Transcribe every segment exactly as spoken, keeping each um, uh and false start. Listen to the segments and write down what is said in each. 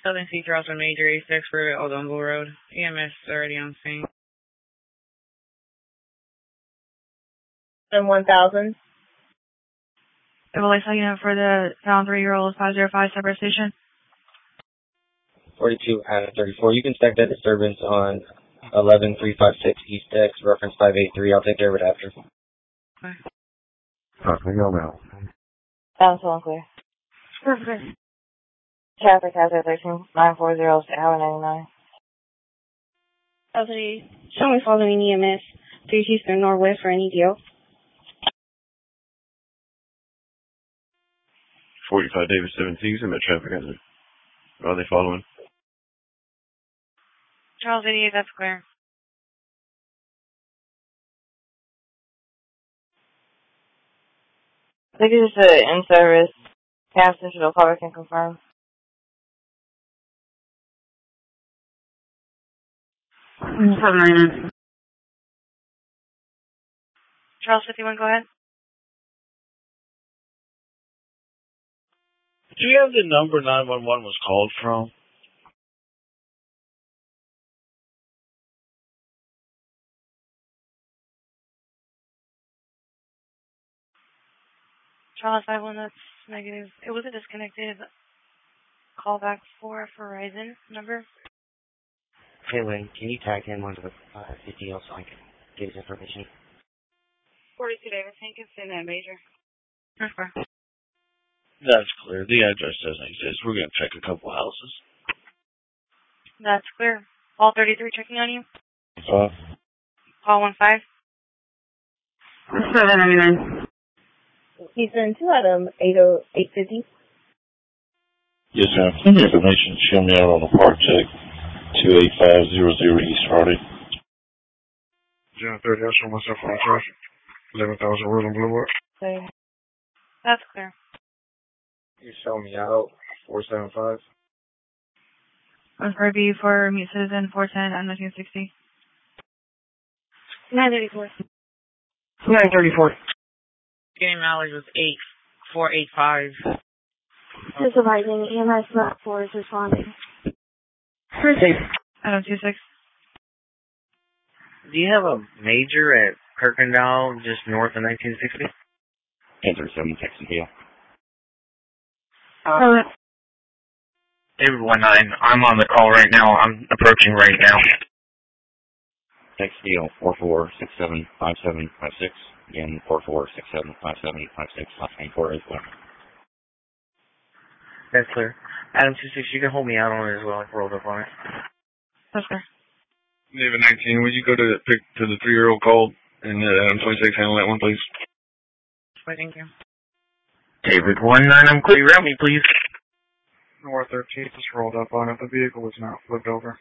Southern Sea Charles on Major A six for Odongo Road. E M S already on scene. And one thousand. Double A unit for the found three-year-old five zero five Cyber Station. forty-two out of thirty-four. You can stack that disturbance on eleven three five six East X, reference five eight three. I'll take care of it after. Okay. Copy, go now. Sounds so clear. Perfect. Traffic hazard thirteen nine four zero, Highway ninety-nine. Custody, show me following E M S, three Eastern Northwest for an E D O. forty-five Davis seventeen, I'm at traffic hazard. Are they following? Charles eighty-eight, that's clear. I think it's just an in-service. Cab Central Caller can confirm. seven ninety-nine. Charles fifty-one, go ahead. Do you have the number nine one one was called from? Charles five one, that's negative. It was a disconnected callback for Verizon number. Hey, Lynn, can you tag him onto the uh, C T L so I can get his information? forty-two Davis, I think it's in that major. Okay. That's clear. The address doesn't exist. We're going to check a couple houses. That's clear. All thirty-three checking on you. Uh, Call one five. seven ninety-nine. He's in two item eight oh eight fifty. yes, ma'am. Send me information. Show me out on the park check. two eight five zero zero East Hardy. John thirty, I show myself on traffic. eleven thousand Road and Blue Up. Okay. That's clear. You show me out. four seven five. One for B for Mute Citizen four ten and nineteen sixty. nine thirty-four. nine thirty-four. Getting mileage was eight four eight five. Supervising E M S not four is responding. Item two six. Do you have a major at Kirkendall, just north of nineteen sixty? Enter seven Texan Hill. Uh, David one nine, I'm on the call right now. I'm approaching right now. Texan Hill, four four six seven five seven five six. Again, four four six seven five seven five six. Last name four eight one. That's clear. Adam two six, you can hold me out on it as well. I rolled up on it. That's clear. David nineteen, would you go to the pick to the three-year-old call and uh, Adam twenty-six handle that one, please? Thank you. David one nine, I'm clear. Route me, please. North thirteen, just rolled up on it. The vehicle was not flipped over.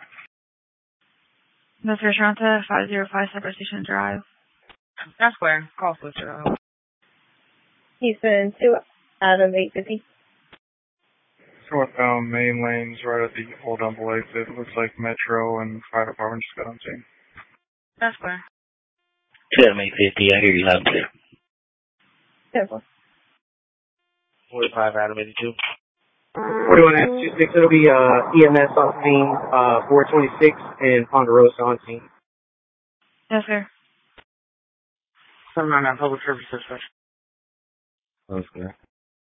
Mister Shranta, five zero five Cyber Station Drive. That's clear. Call switcher out. he's in two item eight fifty. Northbound main lanes right at the old double A. It looks like Metro and fire department just got on scene. That's clear. seven eight fifty, I hear you loud and clear. Careful. forty-five Adam eighty-two. forty-one at two six, it'll be uh, E M S on scene, uh, four twenty-six, and Ponderosa on scene. Yes, sir. seven nine nine public service dispatch. That's clear.